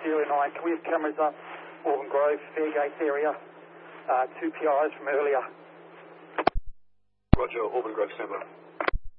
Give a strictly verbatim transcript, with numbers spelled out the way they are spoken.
zero nine. Can we have cameras up? Auburn Grove, Fairgate area. Uh, two P Is from earlier. Roger, Auburn Grove, stand by.